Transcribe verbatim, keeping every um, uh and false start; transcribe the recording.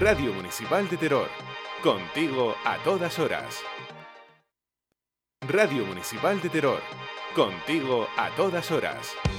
Radio Municipal de Teror, contigo a todas horas. Radio Municipal de Teror, contigo a todas horas.